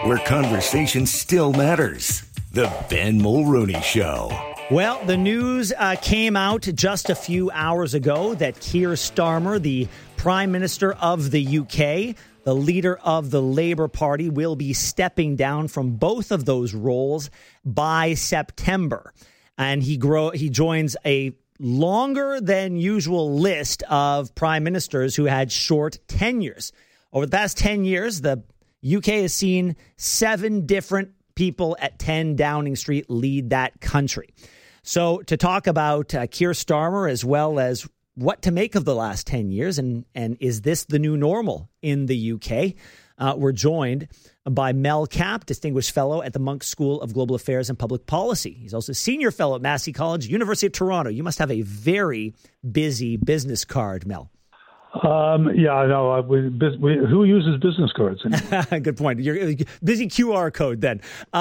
where conversation still matters. The Ben Mulroney Show. Well, the news came out just a few hours ago that Keir Starmer, the Prime Minister of the UK, the leader of the Labour Party, will be stepping down from both of those roles by September. And he joins a longer than usual list of prime ministers who had short tenures. Over the past 10 years, the UK has seen 7 different people at 10 Downing Street lead that country. So to talk about Keir Starmer, as well as what to make of the last 10 years and is this the new normal in the UK, we're joined by Mel Capp, Distinguished Fellow at the Monk's School of Global Affairs and Public Policy. He's also Senior Fellow at Massey College, University of Toronto. You must have a very busy business card, Mel. Yeah, I know. Who uses business cards anymore? Good point. You're busy QR code then.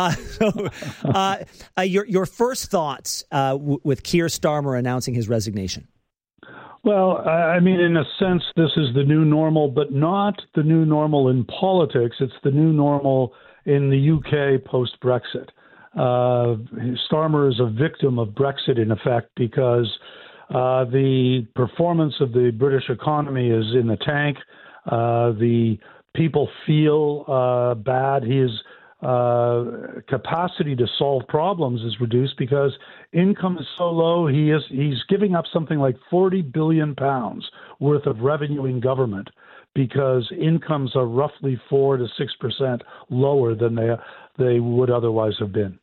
Your first thoughts with Keir Starmer announcing his resignation? Well, I mean, in a sense, this is the new normal, but not the new normal in politics. It's the new normal in the UK post-Brexit. Starmer is a victim of Brexit, in effect, because the performance of the British economy is in the tank. The people feel bad. His capacity to solve problems is reduced because income is so low. He's giving up something like £40 billion worth of revenue in government because incomes are roughly 4 to 6% lower than they would otherwise have been.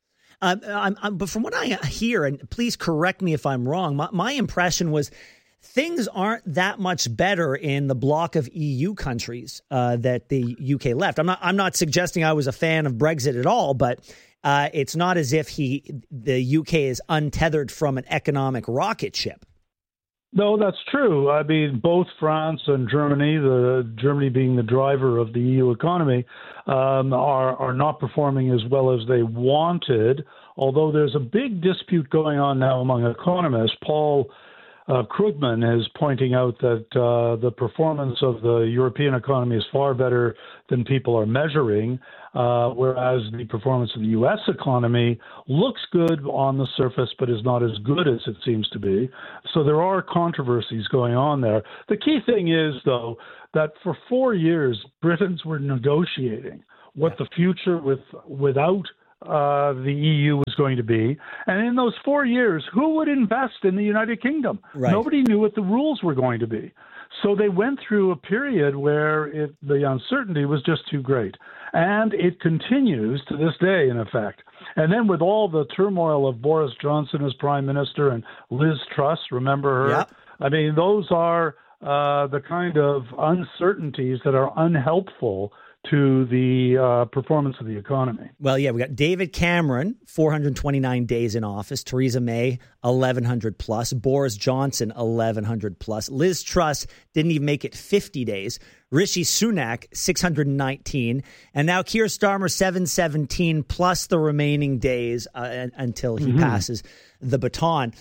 But from what I hear, and please correct me if I'm wrong, my impression was things aren't that much better in the bloc of EU countries that the UK left. I'm not suggesting I was a fan of Brexit at all, but it's not as if the UK is untethered from an economic rocket ship. No, that's true. I mean, both France and Germany, Germany being the driver of the EU economy, are not performing as well as they wanted, although there's a big dispute going on now among economists. Paul Krugman is pointing out that the performance of the European economy is far better than people are measuring, whereas the performance of the U.S. economy looks good on the surface, but is not as good as it seems to be. So there are controversies going on there. The key thing is, though, that for 4 years, Britons were negotiating what the future without the EU was going to be. And in those 4 years, who would invest in the United Kingdom? Right. Nobody knew what the rules were going to be. So they went through a period where the uncertainty was just too great. And it continues to this day, in effect. And then with all the turmoil of Boris Johnson as prime minister and Liz Truss, remember her? Yep. I mean, those are the kind of uncertainties that are unhelpful to the performance of the economy. Well, yeah, we got David Cameron, 429 days in office. Theresa May, 1,100 plus. Boris Johnson, 1,100 plus. Liz Truss didn't even make it 50 days. Rishi Sunak, 619. And now Keir Starmer, 717 plus the remaining days until he passes the baton.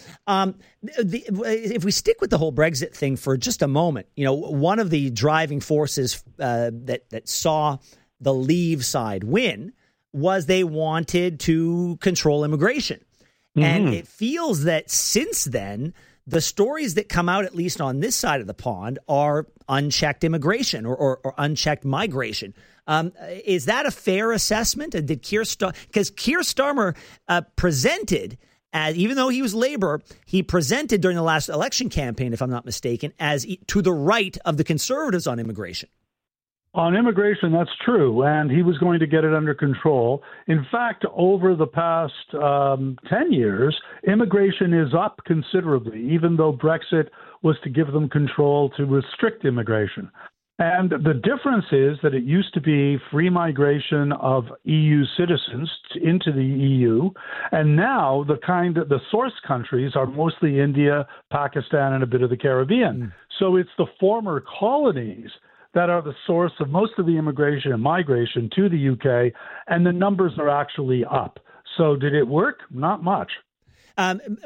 If we stick with the whole Brexit thing for just a moment, you know, one of the driving forces that saw the Leave side win was they wanted to control immigration. And it feels that since then, the stories that come out, at least on this side of the pond, are unchecked immigration or unchecked migration. Is that a fair assessment? And did because Keir Starmer presented, as even though he was Labour, he presented during the last election campaign, if I'm not mistaken, as to the right of the Conservatives on immigration. On immigration, that's true, and he was going to get it under control. In fact, over the past 10 years, immigration is up considerably, even though Brexit was to give them control to restrict immigration. And the difference is that it used to be free migration of EU citizens into the EU, and now the source countries are mostly India, Pakistan, and a bit of the Caribbean. So it's the former colonies that are the source of most of the immigration and migration to the UK, and the numbers are actually up. So did it work? Not much.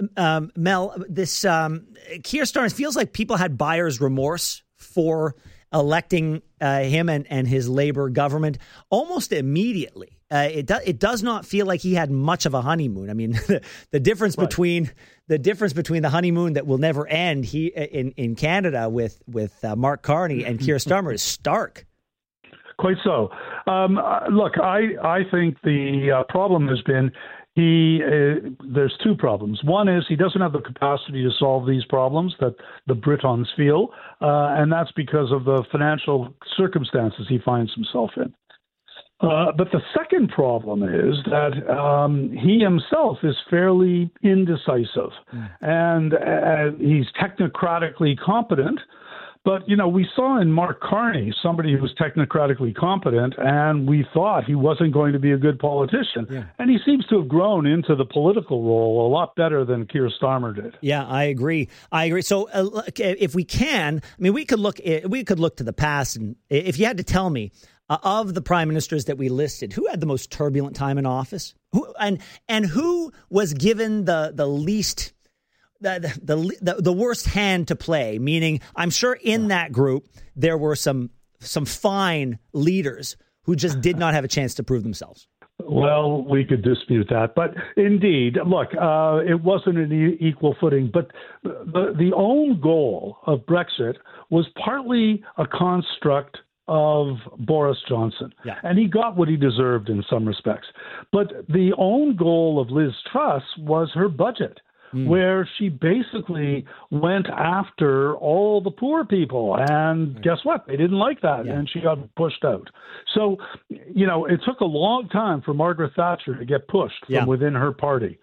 Mel, this Keir Starmer feels like people had buyer's remorse for electing him and his Labour government almost immediately. It does not feel like he had much of a honeymoon. I mean, the difference between the honeymoon that will never end in Canada with Mark Carney and Keir Starmer is stark. Quite so. Look, I think the problem has been there's two problems. One is he doesn't have the capacity to solve these problems that the Britons feel, and that's because of the financial circumstances he finds himself in. But the second problem is that he himself is fairly indecisive, and he's technocratically competent. But, we saw in Mark Carney somebody who was technocratically competent, and we thought he wasn't going to be a good politician. Yeah. And he seems to have grown into the political role a lot better than Keir Starmer did. Yeah, I agree. So if we can, we could look to the past. And if you had to tell me, of the prime ministers that we listed, who had the most turbulent time in office? Who was given the least... The worst hand to play, meaning I'm sure in that group there were some fine leaders who just did not have a chance to prove themselves. Well, we could dispute that, but indeed, look, it wasn't an equal footing. But the own goal of Brexit was partly a construct of Boris Johnson, and he got what he deserved in some respects. But the own goal of Liz Truss was her budget, where she basically went after all the poor people. And guess what? They didn't like that, and she got pushed out. So, it took a long time for Margaret Thatcher to get pushed from within her party.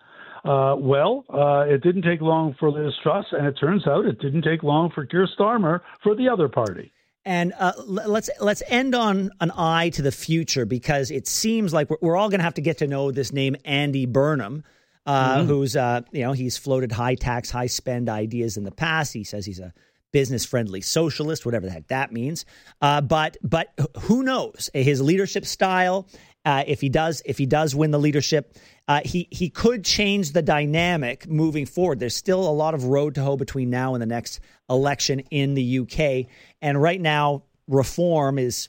It didn't take long for Liz Truss, and it turns out it didn't take long for Keir Starmer for the other party. And let's end on an eye to the future, because it seems like we're all going to have to get to know this name, Andy Burnham. Who's, he's floated high tax, high spend ideas in the past. He says he's a business friendly socialist, whatever the heck that means. But who knows his leadership style? If he does win the leadership, he could change the dynamic moving forward. There's still a lot of road to hoe between now and the next election in the UK. And right now, Reform is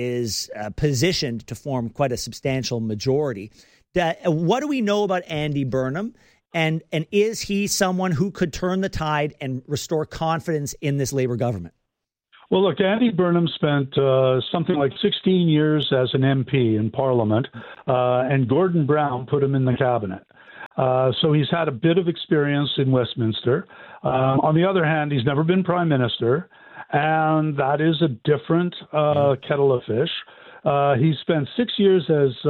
positioned to form quite a substantial majority. What do we know about Andy Burnham? And is he someone who could turn the tide and restore confidence in this Labour government? Well, look, Andy Burnham spent something like 16 years as an MP in Parliament, and Gordon Brown put him in the cabinet. So he's had a bit of experience in Westminster. On the other hand, he's never been prime minister, and that is a different kettle of fish. He spent 6 years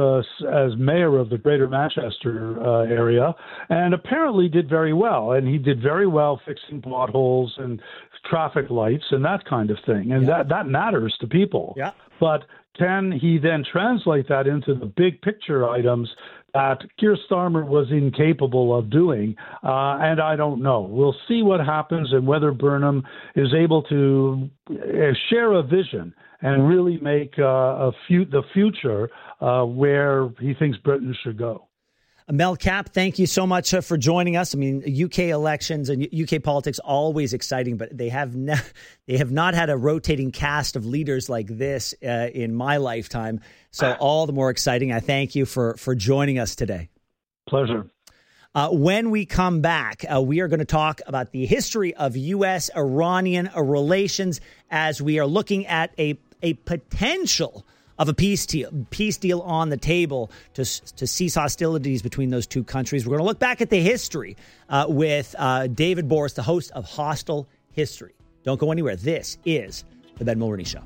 as mayor of the Greater Manchester area, and apparently did very well. And he did very well fixing potholes and traffic lights and that kind of thing. And that matters to people. Yeah. But can he then translate that into the big picture items that Keir Starmer was incapable of doing? And I don't know. We'll see what happens and whether Burnham is able to share a vision and really make the future where he thinks Britain should go. Mel Kapp, thank you so much for joining us. UK elections and UK politics always exciting, but they have not had a rotating cast of leaders like this in my lifetime. So all the more exciting. I thank you for joining us today. Pleasure. When we come back, we are going to talk about the history of U.S.-Iranian relations as we are looking at a potential of a peace deal on the table to cease hostilities between those two countries. We're going to look back at the history with David Borys, the host of Hostile History. Don't go anywhere. This is The Ben Mulroney Show.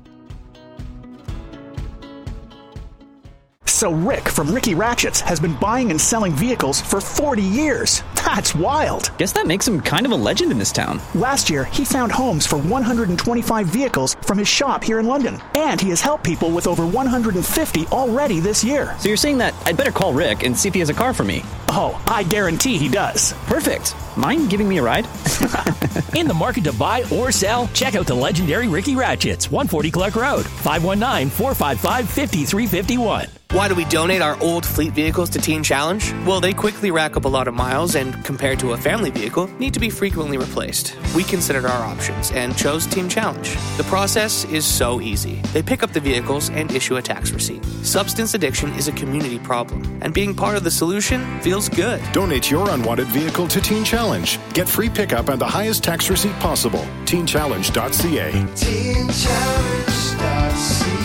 So Rick from Ricky Ratchets has been buying and selling vehicles for 40 years. That's wild. Guess that makes him kind of a legend in this town. Last year, he found homes for 125 vehicles from his shop here in London. And he has helped people with over 150 already this year. So you're saying that I'd better call Rick and see if he has a car for me? Oh, I guarantee he does. Perfect. Mind giving me a ride? In the market to buy or sell? Check out the legendary Ricky Ratchets, 140 Clark Road, 519-455-5351. Why do we donate our old fleet vehicles to Teen Challenge? Well, they quickly rack up a lot of miles and, compared to a family vehicle, need to be frequently replaced. We considered our options and chose Teen Challenge. The process is so easy. They pick up the vehicles and issue a tax receipt. Substance addiction is a community problem, and being part of the solution feels good. Donate your unwanted vehicle to Teen Challenge. Get free pickup and the highest tax receipt possible. TeenChallenge.ca. TeenChallenge.ca.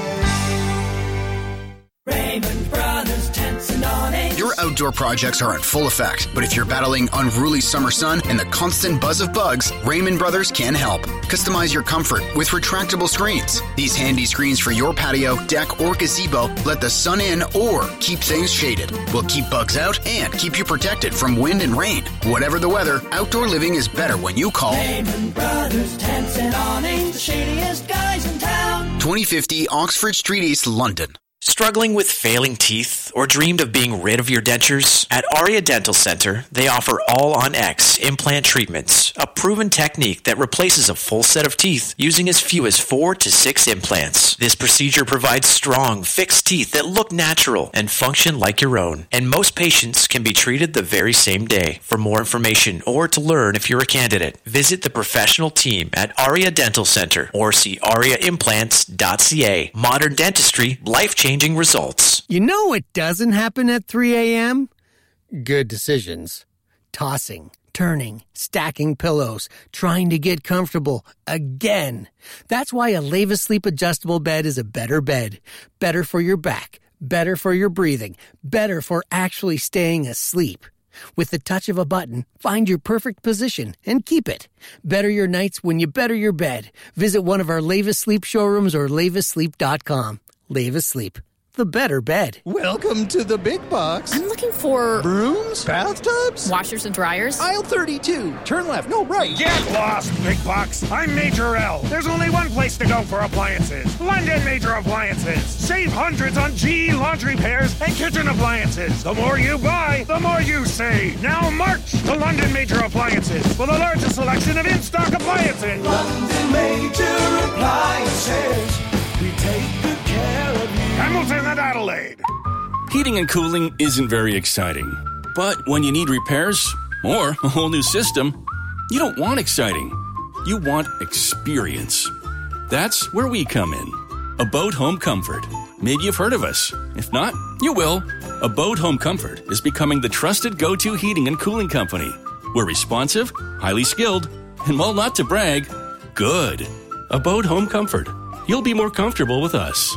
Raymond Brothers Tents and Awnings. Your outdoor projects are in full effect, but if you're battling unruly summer sun and the constant buzz of bugs, Raymond Brothers can help. Customize your comfort with retractable screens. These handy screens for your patio, deck, or gazebo let the sun in or keep things shaded. Will keep bugs out and keep you protected from wind and rain. Whatever the weather, outdoor living is better when you call Raymond Brothers Tents and Awnings, the shadiest guys in town. 2050 Oxford Street East, London. Struggling with failing teeth or dreamed of being rid of your dentures? At Aria Dental Center, they offer All-on-X implant treatments, a proven technique that replaces a full set of teeth using as few as 4 to 6 implants. This procedure provides strong, fixed teeth that look natural and function like your own. And most patients can be treated the very same day. For more information or to learn if you're a candidate, visit the professional team at Aria Dental Center or see ariaimplants.ca. Modern dentistry, life-changing results. You know what doesn't happen at 3 a.m.? Good decisions. Tossing, turning, stacking pillows, trying to get comfortable again. That's why a Leva Sleep adjustable bed is a better bed. Better for your back, better for your breathing, better for actually staying asleep. With the touch of a button, find your perfect position and keep it. Better your nights when you better your bed. Visit one of our Leva Sleep showrooms or levasleep.com. Leva Sleep, the better bed. Welcome to the big box. I'm looking for... brooms? Bathtubs? Washers and dryers? Aisle 32. Turn left. No, right. Get lost, big box. I'm Major L. There's only one place to go for appliances. London Major Appliances. Save hundreds on GE laundry pairs and kitchen appliances. The more you buy, the more you save. Now march to London Major Appliances for the largest selection of in-stock appliances. London Major Appliances. We take good care of you. Hamilton and Adelaide. Heating and cooling isn't very exciting. But when you need repairs or a whole new system, you don't want exciting. You want experience. That's where we come in. Abode Home Comfort. Maybe you've heard of us. If not, you will. Abode Home Comfort is becoming the trusted go-to heating and cooling company. We're responsive, highly skilled, and while not to brag, good. Abode Home Comfort. You'll be more comfortable with us.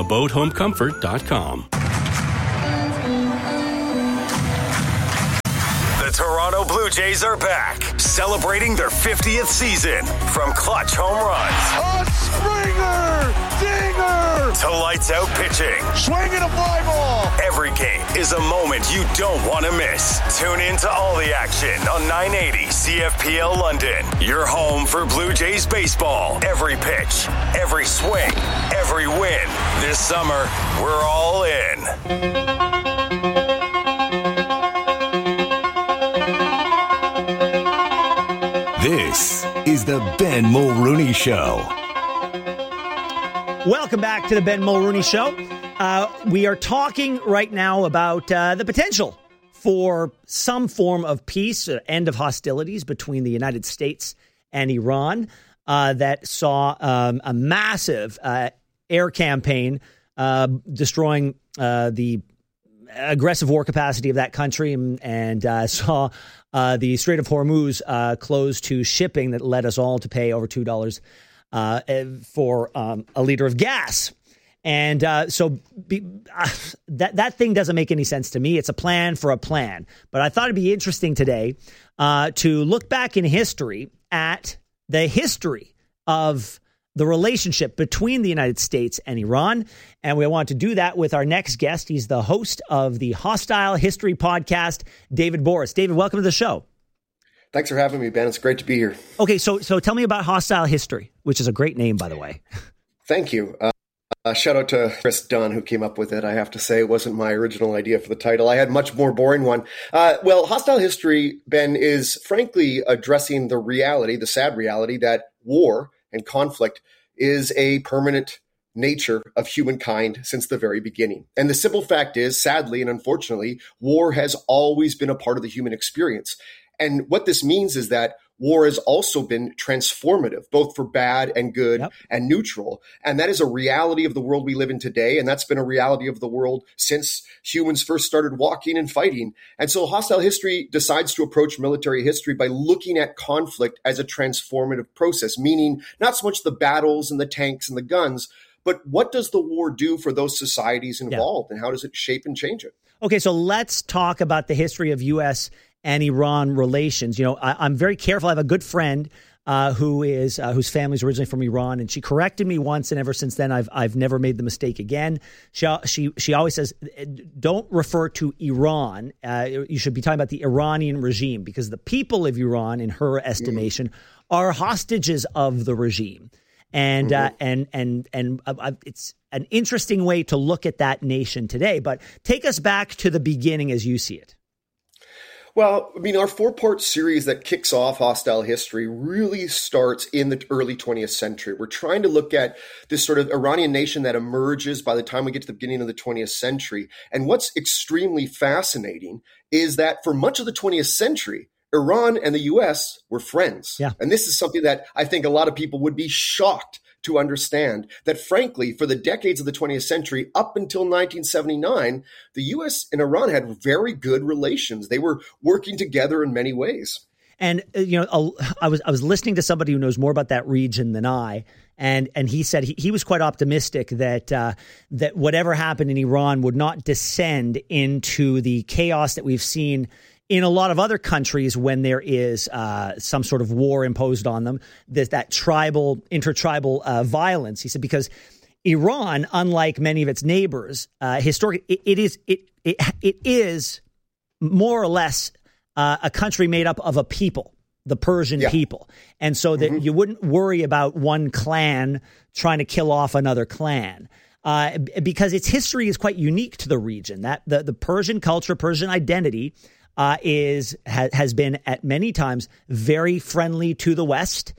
AbodeHomeComfort.com. The Toronto Blue Jays are back, celebrating their 50th season. From clutch home runs, A Springer! Dinger! to lights out pitching. Swinging a fly ball! Every game is a moment you don't want to miss. Tune in to all the action on 980 CFPL London. Your home for Blue Jays baseball. Every pitch, every swing, every win. This summer, we're all in. This is the Ben Mulrooney Show. Welcome back to the Ben Mulrooney Show. We are talking right now about the potential for some form of peace, end of hostilities between the United States and Iran that saw a massive air campaign destroying the aggressive war capacity of that country and saw the Strait of Hormuz closed to shipping that led us all to pay over $2 for a liter of gas. And that thing doesn't make any sense to me. It's a plan for a plan. But I thought it'd be interesting today to look back in history at the history of the relationship between the United States and Iran. And we want to do that with our next guest. He's the host of the Hostile History podcast, David Borys. David, welcome to the show. Thanks for having me, Ben. It's great to be here. Okay, so tell me about Hostile History, which is a great name, by the way. Thank you. Shout out to Chris Dunn, who came up with it. I have to say it wasn't my original idea for the title. I had a much more boring one. Well, Hostile History, Ben, is frankly addressing the reality, the sad reality, that war and conflict is a permanent nature of humankind since the very beginning. And the simple fact is, sadly and unfortunately, war has always been a part of the human experience. And what this means is that war has also been transformative, both for bad and good and neutral. And that is a reality of the world we live in today. And that's been a reality of the world since humans first started walking and fighting. And so Hostile History decides to approach military history by looking at conflict as a transformative process, meaning not so much the battles and the tanks and the guns, but what does the war do for those societies involved and how does it shape and change it? Okay, so let's talk about the history of U.S. and Iran relations. You know, I'm very careful. I have a good friend whose family's originally from Iran, and she corrected me once, and ever since then, I've never made the mistake again. She always says, don't refer to Iran. You should be talking about the Iranian regime, because the people of Iran, in her estimation, are hostages of the regime. And it's an interesting way to look at that nation today. But take us back to the beginning as you see it. Well, I mean, our 4-part series that kicks off Hostile History really starts in the early 20th century. We're trying to look at this sort of Iranian nation that emerges by the time we get to the beginning of the 20th century. And what's extremely fascinating is that for much of the 20th century, Iran and the U.S. were friends. Yeah. And this is something that I think a lot of people would be shocked to understand, that frankly, for the decades of the 20th century, up until 1979, the U.S. and Iran had very good relations. They were working together in many ways. And, you know, I was listening to somebody who knows more about that region than I, and he said he was quite optimistic that that whatever happened in Iran would not descend into the chaos that we've seen in a lot of other countries when there is some sort of war imposed on them, that intertribal violence. He said, because Iran, unlike many of its neighbors, historically, it is more or less a country made up of a people, the Persian people. And so that you wouldn't worry about one clan trying to kill off another clan. Because its history is quite unique to the region. That the Persian culture, Persian identity has been at many times very friendly to the West,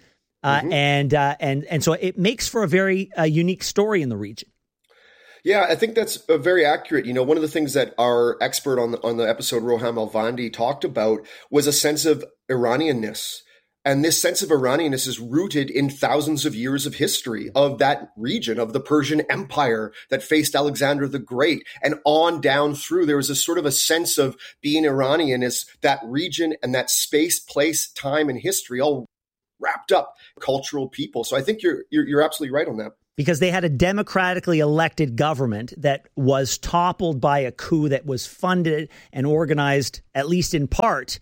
and so it makes for a very unique story in the region. Yeah, I think that's very accurate. You know, one of the things that our expert on the episode, Roham Alvandi, talked about was a sense of Iranianness. And this sense of Iranianness is rooted in thousands of years of history of that region, of the Persian Empire that faced Alexander the Great, and on down through. There was a sort of a sense of being Iranian as that region and that space, place, time, and history all wrapped up cultural people. So I think you're absolutely right on that. Because they had a democratically elected government that was toppled by a coup that was funded and organized, at least in part,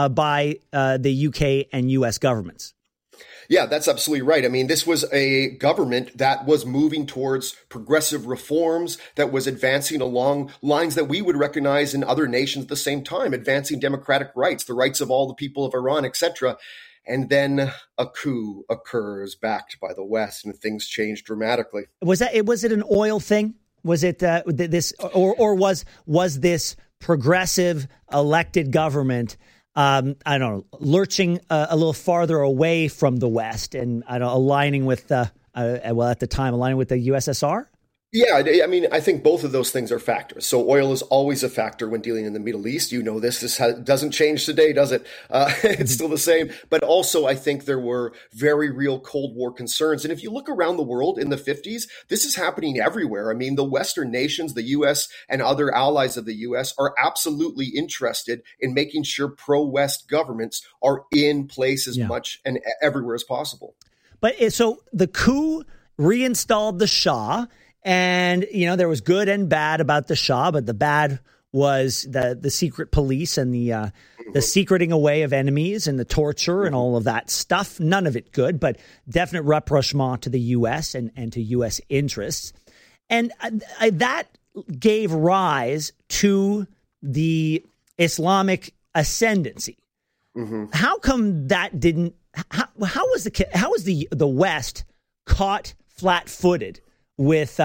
by the UK and US governments. Yeah, that's absolutely right. I mean, this was a government that was moving towards progressive reforms, that was advancing along lines that we would recognize in other nations at the same time, advancing democratic rights, the rights of all the people of Iran, etc. And then a coup occurs backed by the West, and things change dramatically. Was it an oil thing? Was it this, or was this progressive elected government I don't know, lurching a little farther away from the West and aligning with at the time aligning with the USSR? Yeah, I mean, I think both of those things are factors. So oil is always a factor when dealing in the Middle East. You know this. This doesn't change today, does it? It's still the same. But also, I think there were very real Cold War concerns. And if you look around the world in the 50s, this is happening everywhere. I mean, the Western nations, the U.S. and other allies of the U.S. are absolutely interested in making sure pro-West governments are in place as much and everywhere as possible. But so the coup reinstalled the Shah. And, you know, there was good and bad about the Shah, but the bad was the secret police and the secreting away of enemies and the torture and all of that stuff. None of it good, but definite rapprochement to the U.S. and to U.S. interests. And that gave rise to the Islamic ascendancy. Mm-hmm. How come that didn't? How was the West caught flat-footed with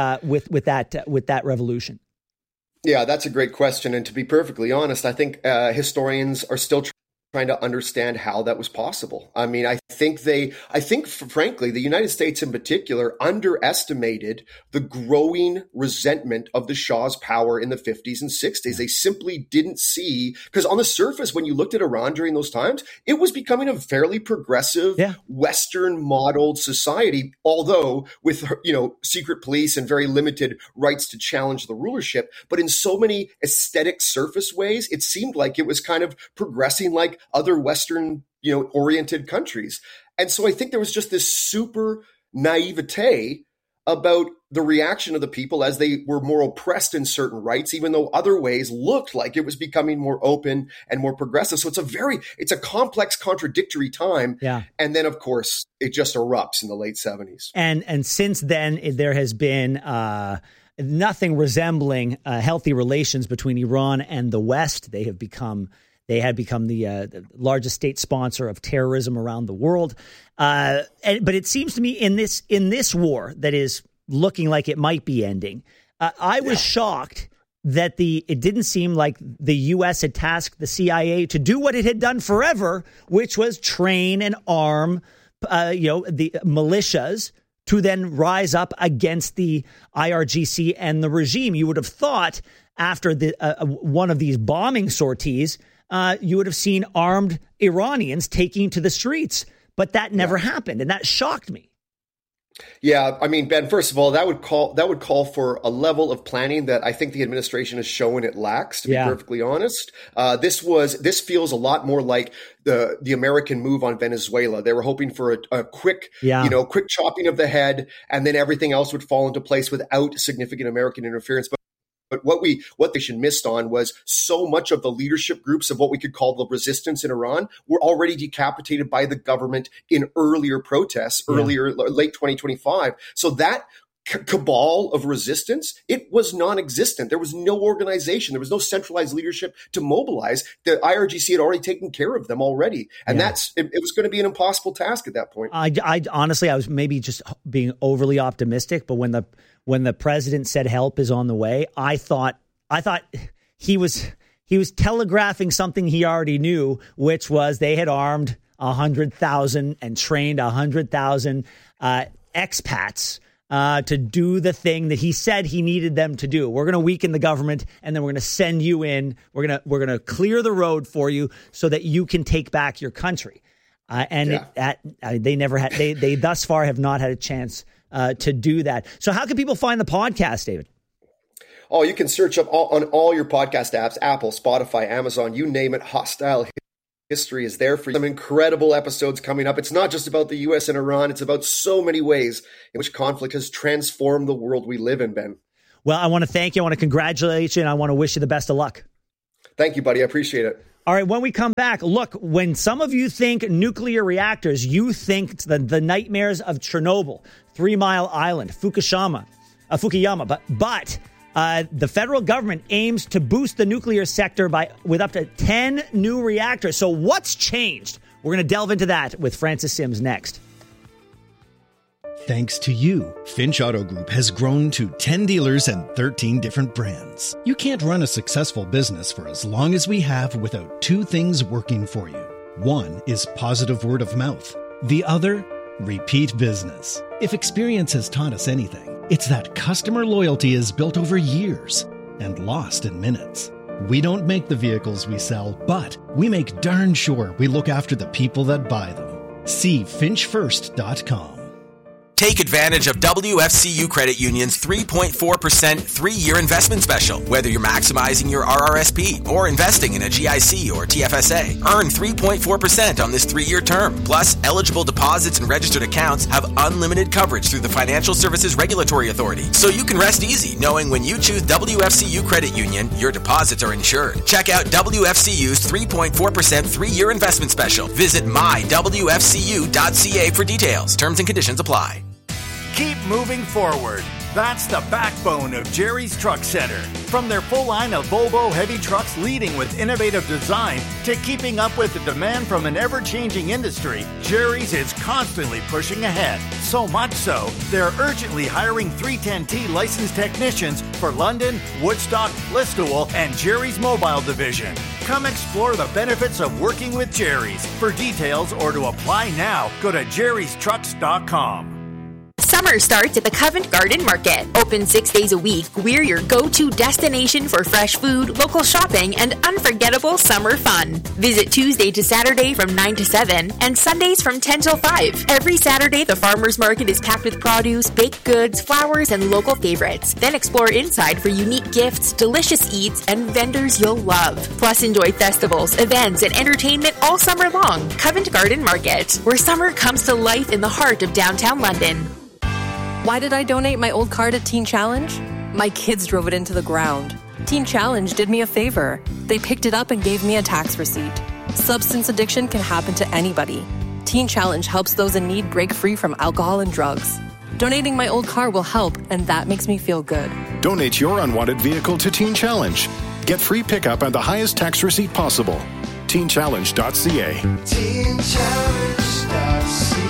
that revolution? Yeah, that's a great question. And to be perfectly honest, I think historians are still trying to understand how that was possible. I mean, I think frankly, the United States in particular underestimated the growing resentment of the Shah's power in the 50s and 60s. They simply didn't see, because on the surface, when you looked at Iran during those times, it was becoming a fairly progressive, Western modeled society, although with, secret police and very limited rights to challenge the rulership. But in so many aesthetic surface ways, it seemed like it was kind of progressing like other Western, oriented countries. And so I think there was just this super naivete about the reaction of the people as they were more oppressed in certain rights, even though other ways looked like it was becoming more open and more progressive. So it's a complex, contradictory time. Yeah. And then, of course, it just erupts in the late 70s. And since then, there has been nothing resembling healthy relations between Iran and the West. They had become the largest state sponsor of terrorism around the world. But it seems to me in this war that is looking like it might be ending, I was shocked that it didn't seem like the U.S. had tasked the CIA to do what it had done forever, which was train and arm, the militias to then rise up against the IRGC and the regime. You would have thought after one of these bombing sorties, you would have seen armed Iranians taking to the streets, but that never happened, and that shocked me. Yeah, I mean, Ben, first of all, that would call for a level of planning that I think the administration has shown it lacks, to be perfectly honest. This feels a lot more like the American move on Venezuela. They were hoping for a quick, quick chopping of the head, and then everything else would fall into place without significant American interference. But what they should missed on was so much of the leadership groups of what we could call the resistance in Iran were already decapitated by the government in earlier protests, late 2025. So that cabal of resistance, it was non-existent. There was no organization. There was no centralized leadership to mobilize. The IRGC had already taken care of them already. And it was going to be an impossible task at that point. I honestly, I was maybe just being overly optimistic, but when the president said help is on the way, I thought he was telegraphing something he already knew, which was they had armed 100,000 and trained 100,000 expats to do the thing that he said he needed them to do. We're going to weaken the government, and then we're going to send you in. We're going to clear the road for you so that you can take back your country. They never had. They thus far have not had a chance to do that. So how can people find the podcast, David? Oh, you can search up on all your podcast apps, Apple, Spotify, Amazon, you name it. Hostile History is there for you. Some incredible episodes coming up. It's not just about the U.S. and Iran. It's about so many ways in which conflict has transformed the world we live in, Ben. Well, I want to thank you. I want to congratulate you, and I want to wish you the best of luck. Thank you, buddy. I appreciate it. All right, when we come back, look, when some of you think nuclear reactors, you think the nightmares of Chernobyl, 3 Mile Island, Fukushima, but the federal government aims to boost the nuclear sector with up to 10 new reactors. So what's changed? We're going to delve into that with Francis Sims next. Thanks to you, Finch Auto Group has grown to 10 dealers and 13 different brands. You can't run a successful business for as long as we have without two things working for you. One is positive word of mouth. The other, repeat business. If experience has taught us anything, it's that customer loyalty is built over years and lost in minutes. We don't make the vehicles we sell, but we make darn sure we look after the people that buy them. See finchfirst.com. Take advantage of WFCU Credit Union's 3.4% 3-year investment special. Whether you're maximizing your RRSP or investing in a GIC or TFSA, earn 3.4% on this 3-year term. Plus, eligible deposits and registered accounts have unlimited coverage through the Financial Services Regulatory Authority. So you can rest easy knowing when you choose WFCU Credit Union, your deposits are insured. Check out WFCU's 3.4% 3-year investment special. Visit mywfcu.ca for details. Terms and conditions apply. Keep moving forward. That's the backbone of Jerry's Truck Center. From their full line of Volvo heavy trucks leading with innovative design to keeping up with the demand from an ever-changing industry, Jerry's is constantly pushing ahead. So much so, they're urgently hiring 310T licensed technicians for London, Woodstock, Listowel, and Jerry's Mobile Division. Come explore the benefits of working with Jerry's. For details or to apply now, go to jerrystrucks.com. Summer starts at the Covent Garden Market. Open 6 days a week, we're your go-to destination for fresh food, local shopping, and unforgettable summer fun. Visit Tuesday to Saturday from 9 to 7 and Sundays from 10 till 5. Every Saturday, the farmers market is packed with produce, baked goods, flowers, and local favorites. Then explore inside for unique gifts, delicious eats, and vendors you'll love. Plus, enjoy festivals, events, and entertainment all summer long. Covent Garden Market, where summer comes to life in the heart of downtown London. Why did I donate my old car to Teen Challenge? My kids drove it into the ground. Teen Challenge did me a favor. They picked it up and gave me a tax receipt. Substance addiction can happen to anybody. Teen Challenge helps those in need break free from alcohol and drugs. Donating my old car will help, and that makes me feel good. Donate your unwanted vehicle to Teen Challenge. Get free pickup and the highest tax receipt possible. TeenChallenge.ca. TeenChallenge.ca.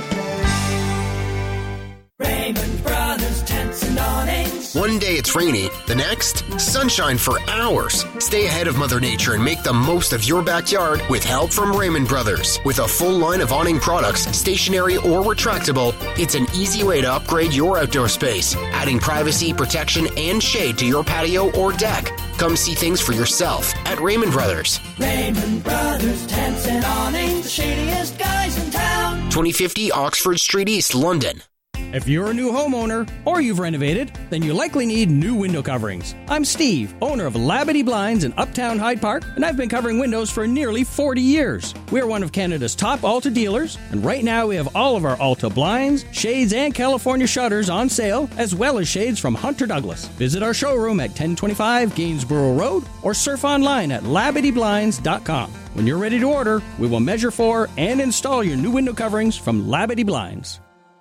Raymond Brothers Tents and Awnings. One day it's rainy, the next, sunshine for hours. Stay ahead of Mother Nature and make the most of your backyard with help from Raymond Brothers. With a full line of awning products, stationary or retractable, it's an easy way to upgrade your outdoor space, adding privacy, protection, and shade to your patio or deck. Come see things for yourself at Raymond Brothers. Raymond Brothers Tents and Awnings, the shadiest guys in town. 2050 Oxford Street East, London. If you're a new homeowner or you've renovated, then you likely need new window coverings. I'm Steve, owner of Labadee Blinds in Uptown Hyde Park, and I've been covering windows for nearly 40 years. We're one of Canada's top Alta dealers, and right now we have all of our Alta blinds, shades, and California shutters on sale, as well as shades from Hunter Douglas. Visit our showroom at 1025 Gainsborough Road or surf online at LabadeeBlinds.com. When you're ready to order, we will measure for and install your new window coverings from Labadee Blinds.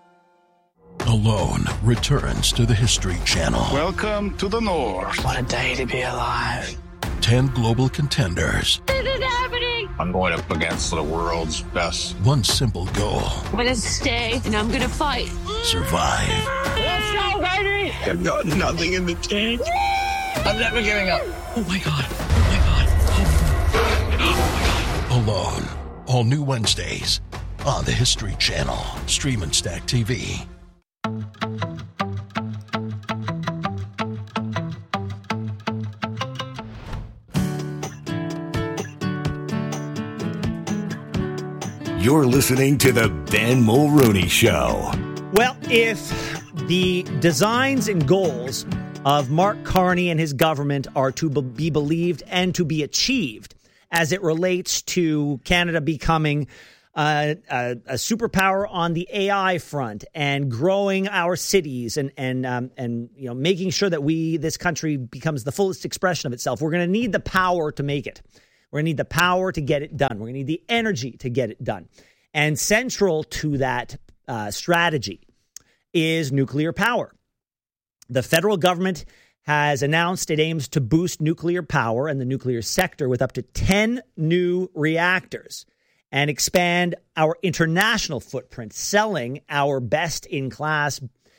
Alone returns to the History Channel. Welcome to the North. What a day to be alive. 10 global contenders. This is happening. I'm going up against the world's best. One simple goal. I'm going to stay and I'm going to fight. Survive. Let's go, baby. I've got nothing in the tank. I'm never giving up. Oh my God. Oh my God. Oh my God. Alone. All new Wednesdays on the History Channel. Stream and Stack TV. You're listening to The Ben Mulrooney Show. Well, if the designs and goals of Mark Carney and his government are to be believed and to be achieved as it relates to Canada becoming a superpower on the AI front and growing our cities and you know, making sure that this country becomes the fullest expression of itself, we're going to need the power to make it. We're going to need the power to get it done. We're going to need the energy to get it done. And central to that strategy is nuclear power. The federal government has announced it aims to boost nuclear power and the nuclear sector with up to 10 new reactors and expand our international footprint, selling our best-in-class,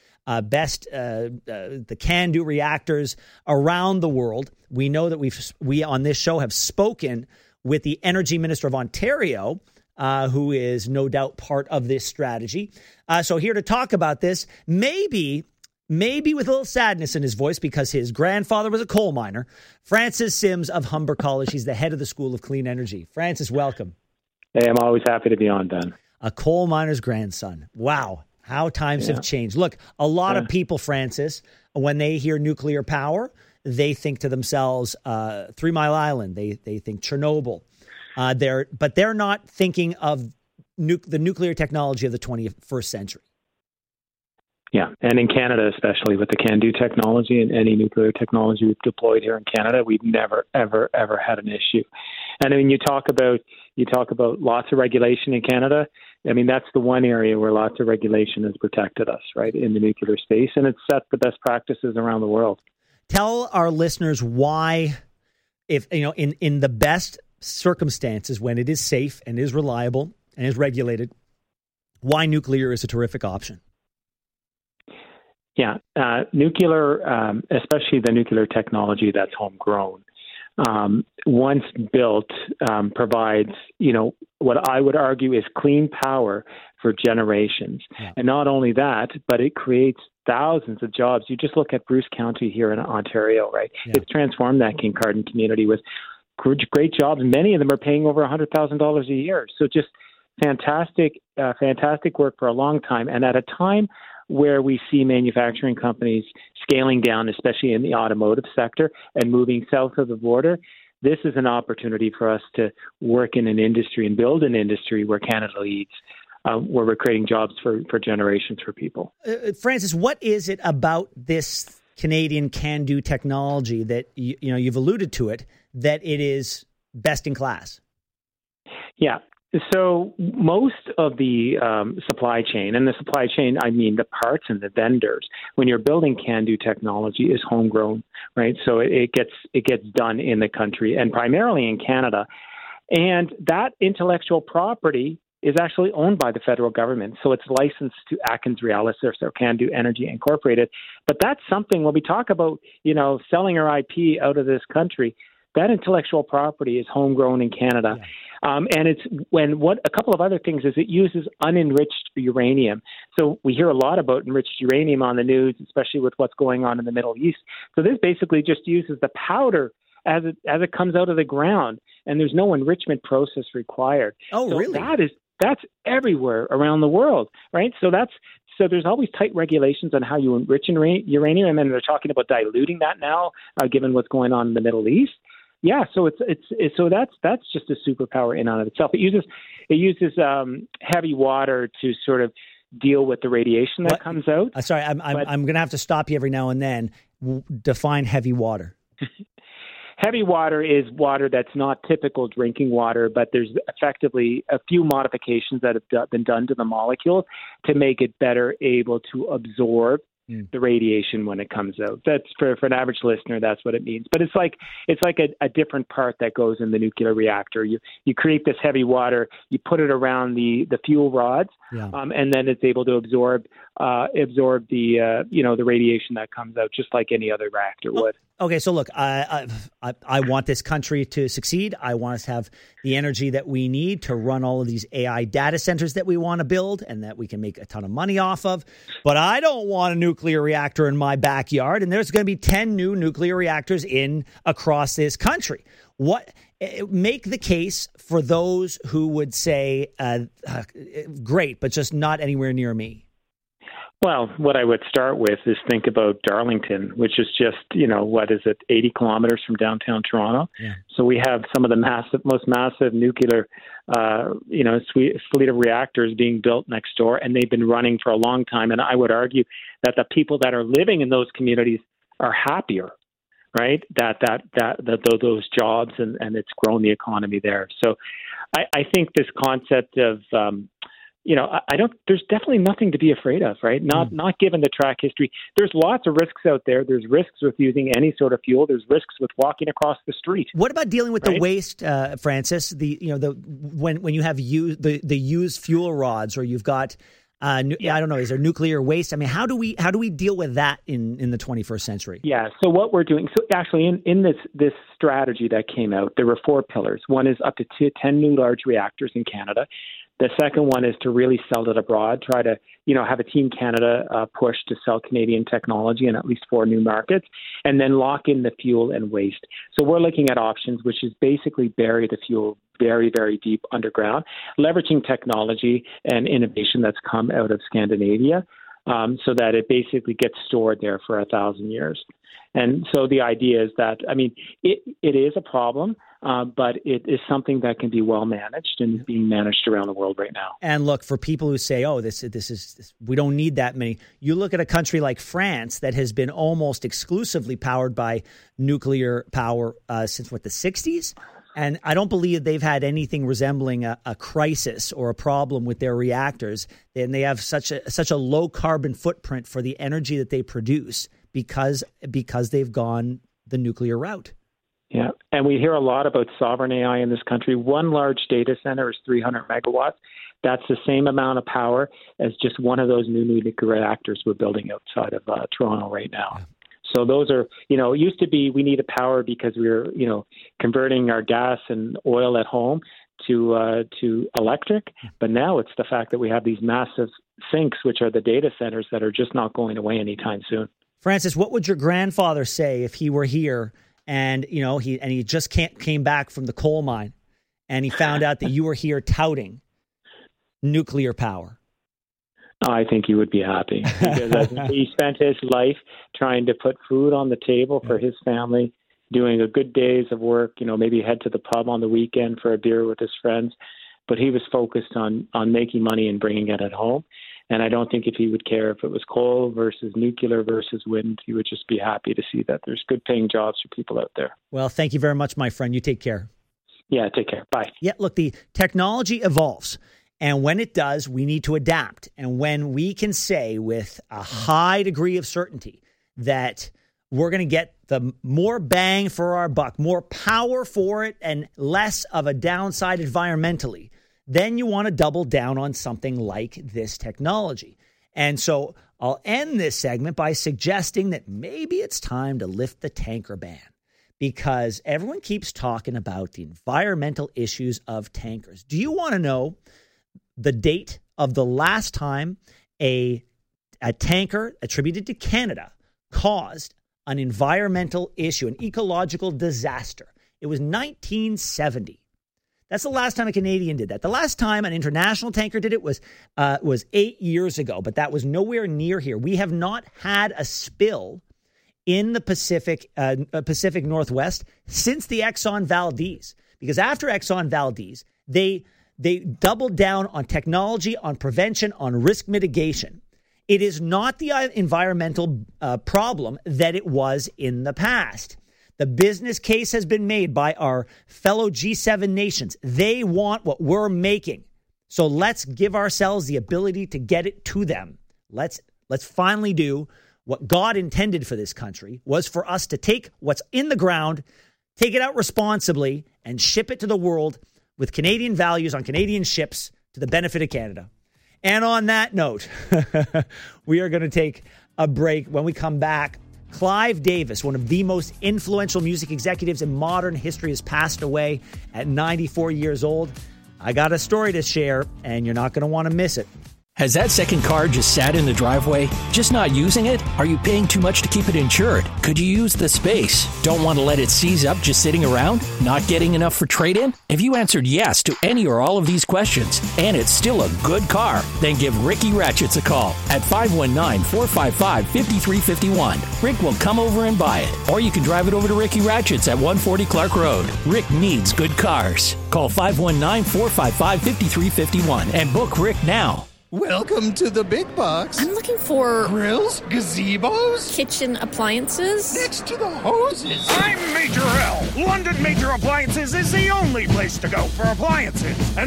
the CANDU reactors around the world. We know that we on this show have spoken with the Energy Minister of Ontario, who is no doubt part of this strategy. So here to talk about this, maybe with a little sadness in his voice because his grandfather was a coal miner, Francis Sims of Humber College. He's the head of the School of Clean Energy. Francis, welcome. Hey, I'm always happy to be on, Ben. A coal miner's grandson. Wow. How times have changed. Look, a lot of people, Francis, when they hear nuclear power, they think to themselves, 3 Mile Island. They think Chernobyl. But they're not thinking of the nuclear technology of the 21st century. Yeah, and in Canada, especially with the CANDU technology and any nuclear technology we've deployed here in Canada, we've never, ever, ever had an issue. And I mean, you talk about lots of regulation in Canada. I mean, that's the one area where lots of regulation has protected us, right, in the nuclear space, and it's set the best practices around the world. Tell our listeners why, if in the best circumstances, when it is safe and is reliable and is regulated, why nuclear is a terrific option. Yeah, nuclear, especially the nuclear technology that's homegrown, once built, provides, what I would argue is clean power for generations. Yeah. And not only that, but it creates thousands of jobs. You just look at Bruce County here in Ontario, right? Yeah. It's transformed that Kincardine community with great jobs. Many of them are paying over $100,000 a year. So just fantastic work for a long time. And at a time where we see manufacturing companies scaling down, especially in the automotive sector, and moving south of the border, this is an opportunity for us to work in an industry and build an industry where Canada leads, where we're creating jobs for generations for people. Francis, what is it about this Canadian CANDU technology that you've alluded to it, that it is best in class? Yeah. So most of the supply chain, and the supply chain, I mean the parts and the vendors, when you're building CANDU technology, is homegrown, right? So it gets done in the country and primarily in Canada. And that intellectual property is actually owned by the federal government. So it's licensed to AtkinsRéalis, or CANDU Energy Incorporated. But that's something when we talk about, selling our IP out of this country, that intellectual property is homegrown in Canada. Yeah. And it's a couple of other things is it uses unenriched uranium. So we hear a lot about enriched uranium on the news, especially with what's going on in the Middle East. So this basically just uses the powder as it comes out of the ground, and there's no enrichment process required. Oh, so really? That's everywhere around the world, right? So there's always tight regulations on how you enrich uranium, and they're talking about diluting that now, given what's going on in the Middle East. Yeah, so that's just a superpower in and of itself. It uses heavy water to sort of deal with the radiation that comes out. Sorry, I'm going to have to stop you every now and then. Define heavy water. Heavy water is water that's not typical drinking water, but there's effectively a few modifications that have been done to the molecules to make it better able to absorb the radiation when it comes out. That's for an average listener, that's what it means. But it's like a different part that goes in the nuclear reactor. You create this heavy water, you put it around the fuel rods, and then it's able to absorb the radiation that comes out just like any other reactor would. Okay, so look, I want this country to succeed. I want us to have the energy that we need to run all of these AI data centers that we want to build and that we can make a ton of money off of. But I don't want a nuclear reactor in my backyard, and there's going to be 10 new nuclear reactors across this country. Make the case for those who would say, great, but just not anywhere near me. Well, what I would start with is think about Darlington, which is just, 80 kilometers from downtown Toronto. Yeah. So we have some of the most massive nuclear, fleet of reactors being built next door, and they've been running for a long time. And I would argue that the people that are living in those communities are happier, right? That those jobs and it's grown the economy there. So I think this concept of there's definitely nothing to be afraid of, right? Not given the track history. There's lots of risks out there. There's risks with using any sort of fuel. There's risks with walking across the street. What about dealing with the waste, Francis? When you have the used fuel rods, or you've got I don't know, is there nuclear waste? I mean, how do we deal with that in the 21st century? Yeah. So what we're doing, actually in this strategy that came out, there were 4 pillars. One is up to 10 new large reactors in Canada. The second one is to really sell it abroad, try to, have a Team Canada push to sell Canadian technology in at least 4 new markets, and then lock in the fuel and waste. So we're looking at options, which is basically bury the fuel very, very deep underground, leveraging technology and innovation that's come out of Scandinavia, so that it basically gets stored there for 1,000 years. And so the idea is that, it is a problem. but it is something that can be well managed and is being managed around the world right now. And look, for people who say, "Oh, this is we don't need that many," you look at a country like France that has been almost exclusively powered by nuclear power since the 60s. And I don't believe they've had anything resembling a crisis or a problem with their reactors. And they have such a low carbon footprint for the energy that they produce because they've gone the nuclear route. Yeah, and we hear a lot about sovereign AI in this country. One large data center is 300 megawatts. That's the same amount of power as just one of those new nuclear reactors we're building outside of Toronto right now. So those are, it used to be we needed power because we were, converting our gas and oil at home to electric. But now it's the fact that we have these massive sinks, which are the data centers that are just not going away anytime soon. Francis, what would your grandfather say if he were here and, he just came back from the coal mine and he found out that you were here touting nuclear power? I think he would be happy because he spent his life trying to put food on the table for his family, doing a good days of work, maybe head to the pub on the weekend for a beer with his friends. But he was focused on making money and bringing it at home. And I don't think if he would care if it was coal versus nuclear versus wind, he would just be happy to see that there's good paying jobs for people out there. Well, thank you very much, my friend. You take care. Yeah, take care. Bye. Yeah, look, the technology evolves. And when it does, we need to adapt. And when we can say with a high degree of certainty that we're going to get the more bang for our buck, more power for it, and less of a downside environmentally, then you want to double down on something like this technology. And so I'll end this segment by suggesting that maybe it's time to lift the tanker ban, because everyone keeps talking about the environmental issues of tankers. Do you want to know the date of the last time a tanker attributed to Canada caused an environmental issue, an ecological disaster? It was 1970. That's the last time a Canadian did that. The last time an international tanker did it was 8 years ago, but that was nowhere near here. We have not had a spill in the Pacific Northwest since the Exxon Valdez, because after Exxon Valdez, they doubled down on technology, on prevention, on risk mitigation. It is not the environmental problem that it was in the past. The business case has been made by our fellow G7 nations. They want what we're making. So let's give ourselves the ability to get it to them. Let's finally do what God intended for this country, was for us to take what's in the ground, take it out responsibly, and ship it to the world with Canadian values on Canadian ships to the benefit of Canada. And on that note, we are going to take a break. When we come back, Clive Davis, one of the most influential music executives in modern history, has passed away at 94 years old. I got a story to share, and you're not going to want to miss it. Has that second car just sat in the driveway? Just not using it? Are you paying too much to keep it insured? Could you use the space? Don't want to let it seize up just sitting around? Not getting enough for trade-in? If you answered yes to any or all of these questions, and it's still a good car, then give Ricky Ratchets a call at 519-455-5351. Rick will come over and buy it. Or you can drive it over to Ricky Ratchets at 140 Clark Road. Rick needs good cars. Call 519-455-5351 and book Rick now. Welcome to the big box. I'm looking for grills, gazebos, kitchen appliances. Next to the hoses. I'm Major L. London Major Appliances is the only place to go for appliances. And